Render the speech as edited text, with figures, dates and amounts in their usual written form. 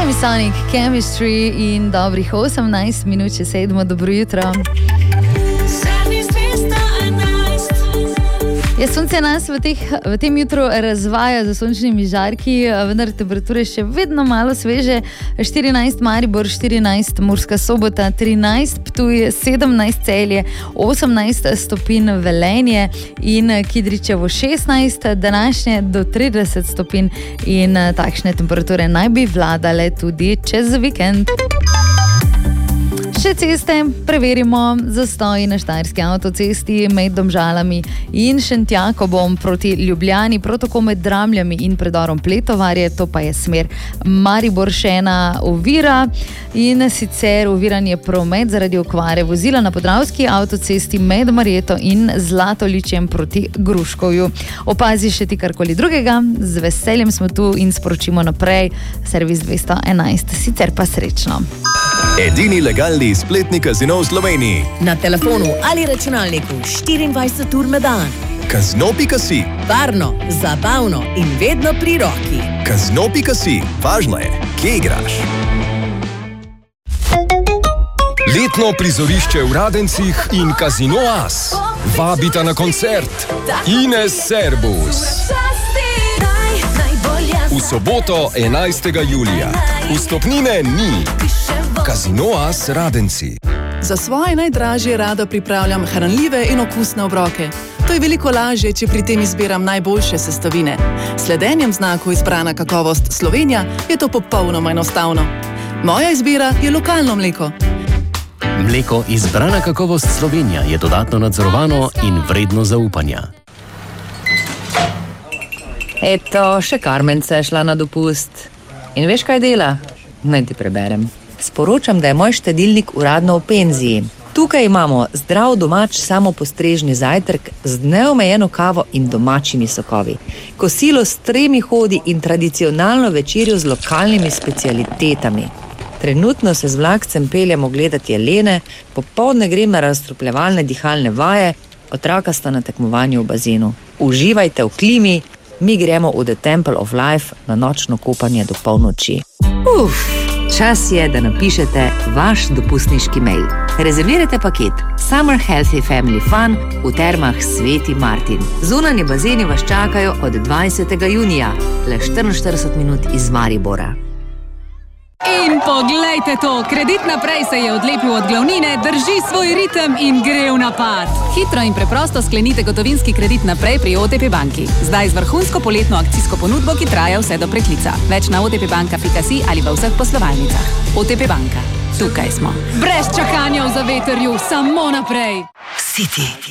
Semisonic Chemistry in dobrih 18 minut čez 7. Dobro jutro. Sonce nas v tem jutru razvaja za sončnimi žarki, vendar temperature še vedno malo sveže. 14 Maribor, 14 Murska Sobota, 13 Ptuj, 17 Celje, 18 stopinj Velenje in Kidričevo 16, današnje do 30 stopinj in takšne temperature naj bi vladale tudi čez vikend. Še ceste preverimo, zastoji na Štajerski avtocesti med Domžalami in Šentjakobom proti Ljubljani, prav tako med Dramljami in predorom Pletovarje, to pa je smer Maribor. Še ena ovira in sicer oviran je promet zaradi okvare vozila na Podravski avtocesti med Marjeto in Zlatoličjem proti Gruškovju. Opazi še ti karkoli drugega, z veseljem smo tu in sporočimo naprej, servis 211, sicer pa srečno. Edini legalni spletni kazino v Sloveniji. Na telefonu ali računalniku 24 ur na dan. Kazino.si. Varno, zabavno in vedno pri roki. Kazino.si. Važno je, kje igraš. Letno prizorišče v Radencih in Casino As vabita na koncert Ines Serbus. V soboto 11. julija. Vstopnine ni. Casino As Radenci. Za svoje najdražje rada pripravljam hranljive in okusne obroke. To je veliko lažje, če pri tem izbiram najboljše sestavine. Sledenjem znaku izbrana kakovost Slovenija je to popolnoma enostavno. Moja izbira je lokalno mleko. Mleko izbrana kakovost Slovenija je dodatno nadzorovano in vredno zaupanja. Eto, še Karmence je šla na dopust. In veš, kaj dela? Naj ti preberem. Sporočam, da je moj štedilnik uradno v penziji. Tukaj imamo zdrav domač samopostrežni zajtrk z neomejeno kavo in domačimi sokovi, kosilo s 3 hodi in tradicionalno večerjo z lokalnimi specialitetami. Trenutno se z vlakcem peljemo gledati jelene, popoldne grem na razstrupljevalne dihalne vaje, otroka sta na tekmovanju v bazenu. Uživajte v klimi, mi gremo v The Temple of Life na nočno kopanje do polnoči. Čas je, da napišete vaš dopustniški mail. Rezervirajte paket Summer Healthy Family Fun v termah Sveti Martin. Zunanji bazeni vas čakajo od 20. junija, le 44 minut iz Maribora. In poglejte to, Kredit naprej se je odlepil od glavnine, drži svoj ritem in gre v napad. Hitro in preprosto sklenite gotovinski kredit naprej pri OTP banki. Zdaj z vrhunsko poletno akcijsko ponudbo, ki traja vse do preklica. Več na otpbanka.si ali v vseh poslovalnicah. OTP banka. Tukaj smo. Brez čakanja v zavetrju, samo naprej. City.